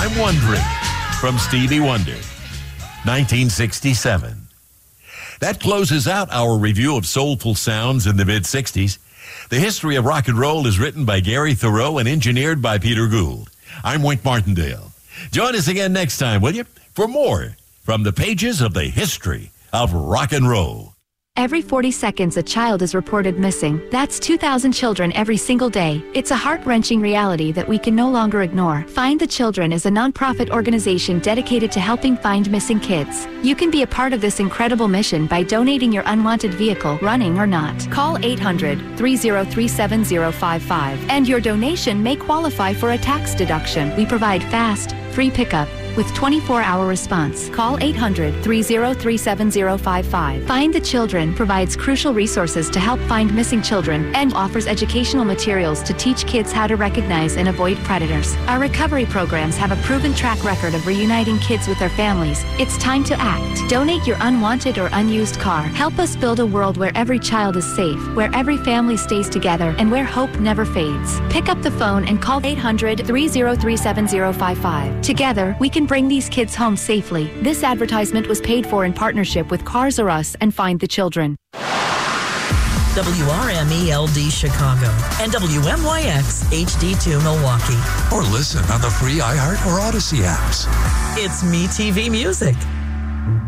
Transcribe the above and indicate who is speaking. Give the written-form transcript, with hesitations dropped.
Speaker 1: I'm Wondering from Stevie Wonder, 1967. That closes out our review of soulful sounds in the mid-'60s. The history of rock and roll is written by Gary Thoreau and engineered by Peter Gould. I'm Wink Martindale. Join us again next time, will you, for more from the pages of the history of rock and roll.
Speaker 2: Every 40 seconds, a child is reported missing. That's 2,000 children every single day. It's a heart-wrenching reality that we can no longer ignore. Find the Children is a non-profit organization dedicated to helping find missing kids. You can be a part of this incredible mission by donating your unwanted vehicle, running or not. Call 800-303-7055, and your donation may qualify for a tax deduction. We provide fast, free pickup with 24-hour response. Call 800-303-7055. Find the Children provides crucial resources to help find missing children and offers educational materials to teach kids how to recognize and avoid predators. Our recovery programs have a proven track record of reuniting kids with their families. It's time to act. Donate your unwanted or unused car. Help us build a world where every child is safe, where every family stays together, and where hope never fades. Pick up the phone and call 800-303-7055. Together, we can bring these kids home safely. This advertisement was paid for in partnership with Cars R Us and Find the Children.
Speaker 3: WRME-LD Chicago and WMYX HD2 Milwaukee.
Speaker 4: Or listen on the free iHeart or Odyssey apps.
Speaker 3: It's MeTV Music.